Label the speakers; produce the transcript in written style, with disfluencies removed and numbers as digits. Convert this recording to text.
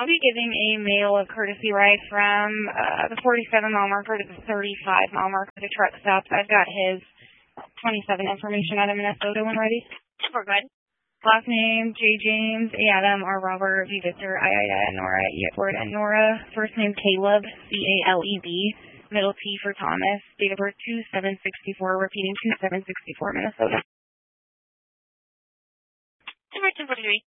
Speaker 1: I'll be giving a mail of courtesy ride from the 47-mile marker to the 35-mile marker of the truck stops. I've got his 27 information out of Minnesota when ready.
Speaker 2: We're good.
Speaker 1: Last name, J. James, A. Adam, R. Robert, V. Victor, I. Ida, Nora, E. Edward, and Nora. First name, Caleb, C-A-L-E-B. Middle T for Thomas. Date of birth, 2764. Repeating, 2764, Minnesota.
Speaker 2: 243.